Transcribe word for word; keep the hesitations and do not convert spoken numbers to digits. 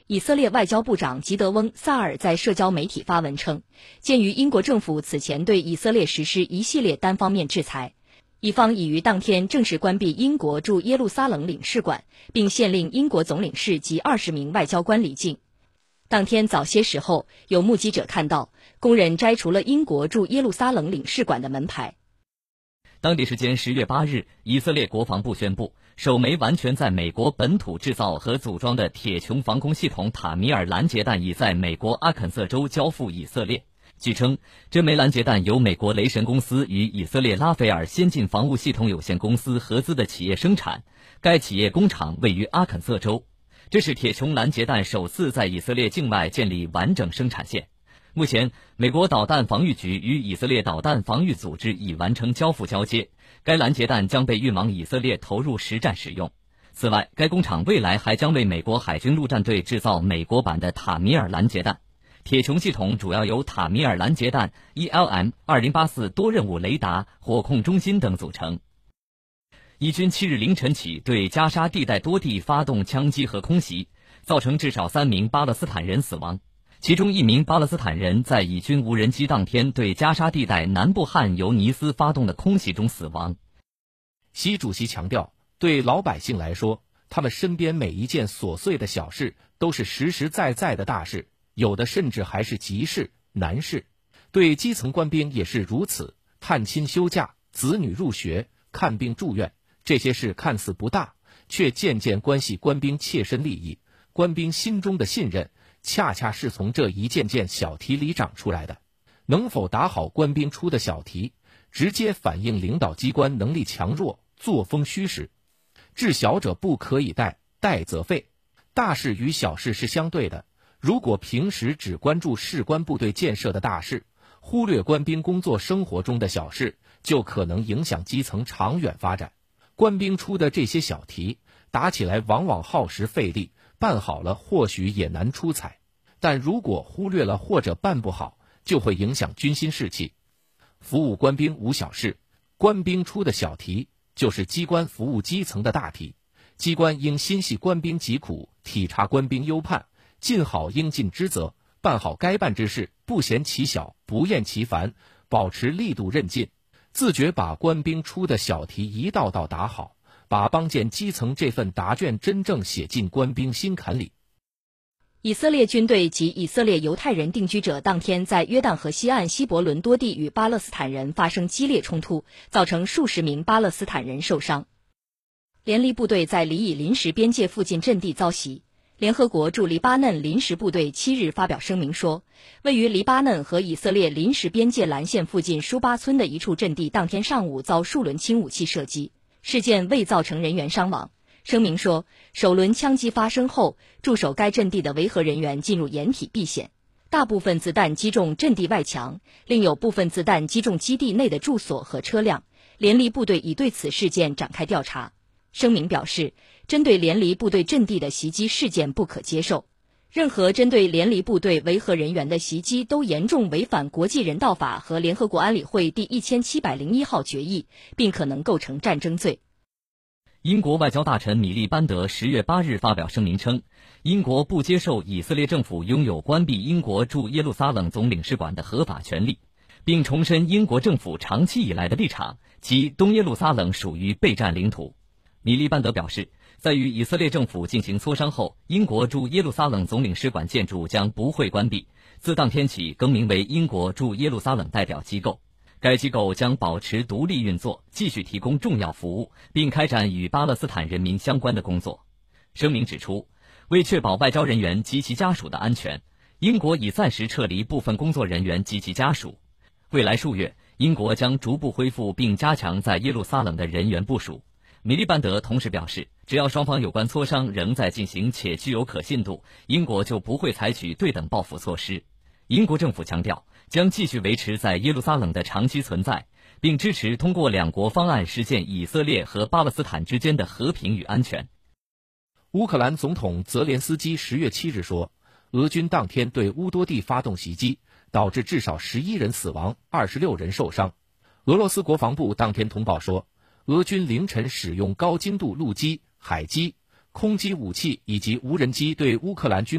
以色列外交部长吉德翁·萨尔在社交媒体发文称，鉴于英国政府此前对以色列实施一系列单方面制裁，以方已于当天正式关闭英国驻耶路撒冷领事馆，并限令英国总领事及二十名外交官离境。当天早些时候，有目击者看到工人摘除了英国驻耶路撒冷领事馆的门牌。 当地时间十月八日，以色列国防部宣布，首枚完全在美国本土制造和组装的铁穹防空系统塔米尔拦截弹已在美国阿肯色州交付以色列。据称，这枚拦截弹由美国雷神公司与以色列拉斐尔先进防务系统有限公司合资的企业生产，该企业工厂位于阿肯色州。这是铁穹拦截弹首次在以色列境外建立完整生产线。目前，美国导弹防御局与以色列导弹防御组织已完成交付交接，该拦截弹将被运往以色列投入实战使用。此外，该工厂未来还将为美国海军陆战队制造美国版的塔米尔拦截弹。铁穹系统主要由塔米尔拦截弹 E L M 二零八四多任务雷达、火控中心等组成。以军七日凌晨起对加沙地带多地发动枪击和空袭，造成至少三名巴勒斯坦人死亡，其中一名巴勒斯坦人在以军无人机当天对加沙地带南部汉尤尼斯发动的空袭中死亡。 习主席强调，对老百姓来说，他们身边每一件琐碎的小事都是实实在在的大事，有的甚至还是急事、难事。对基层官兵也是如此，探亲休假、子女入学、看病住院，这些事看似不大，却渐渐关系官兵切身利益。官兵心中的信任，恰恰是从这一件件小题里长出来的。能否打好官兵出的小题，直接反映领导机关能力强弱、作风虚实。治小者不可以怠，怠则废。大事与小事是相对的，如果平时只关注士官部队建设的大事，忽略官兵工作生活中的小事，就可能影响基层长远发展。官兵出的这些小题，打起来往往耗时费力，办好了或许也难出彩，但如果忽略了或者办不好，就会影响军心士气。服务官兵无小事，官兵出的小题就是机关服务基层的大题。机关应心系官兵疾苦，体察官兵忧盼，尽好应尽之责，办好该办之事，不嫌其小，不厌其烦，保持力度韧劲，自觉把官兵出的小题一道道打好，把帮建基层这份答卷真正写进官兵心坎里。 以色列军队及以色列犹太人定居者当天在约旦河西岸希伯伦多地与巴勒斯坦人发生激烈冲突，造成数十名巴勒斯坦人受伤。联黎部队在黎以临时边界附近阵地遭袭。联合国驻黎巴嫩临时部队七日发表声明说，位于黎巴嫩和以色列临时边界蓝线附近舒巴村的一处阵地当天上午遭数轮轻武器射击，事件未造成人员伤亡。声明说，首轮枪击发生后，驻守该阵地的维和人员进入掩体避险，大部分子弹击中阵地外墙，另有部分子弹击中基地内的住所和车辆。联黎部队已对此事件展开调查。声明表示，针对联黎部队阵地的袭击事件不可接受，任何针对联黎部队维和人员的袭击都严重违反国际人道法和联合国安理会第一千七百零一号决议，并可能构成战争罪。 英国外交大臣米利班德十月八日发表声明称，英国不接受以色列政府拥有关闭英国驻耶路撒冷总领事馆的合法权利，并重申英国政府长期以来的立场，即东耶路撒冷属于备战领土。米利班德表示，在与以色列政府进行磋商后，英国驻耶路撒冷总领事馆建筑将不会关闭，自当天起更名为英国驻耶路撒冷代表机构。该机构将保持独立运作，继续提供重要服务，并开展与巴勒斯坦人民相关的工作。声明指出，为确保外交人员及其家属的安全，英国已暂时撤离部分工作人员及其家属。未来数月，英国将逐步恢复并加强在耶路撒冷的人员部署。米利班德同时表示，只要双方有关磋商仍在进行且具有可信度，英国就不会采取对等报复措施。英国政府强调，将继续维持在耶路撒冷的长期存在，并支持通过两国方案实现以色列和巴勒斯坦之间的和平与安全。 乌克兰总统泽连斯基十月七日说，俄军当天对乌多地发动袭击，导致至少十一人死亡，二十六人受伤。俄罗斯国防部当天通报说，俄军凌晨使用高精度陆基、海基、空基武器以及无人机对乌克兰军